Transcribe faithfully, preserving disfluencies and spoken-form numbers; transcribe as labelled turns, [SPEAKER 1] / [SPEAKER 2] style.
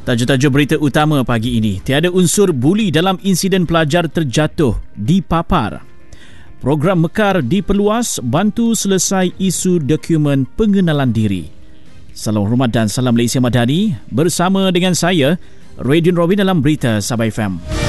[SPEAKER 1] Tajuk-tajuk berita utama pagi ini. Tiada unsur buli dalam insiden pelajar terjatuh dipapar. Program Mekar diperluas bantu selesai isu dokumen pengenalan diri. Salam hormat dan salam Malaysia Madani bersama dengan saya, Radin Robin dalam Berita Sabah F M.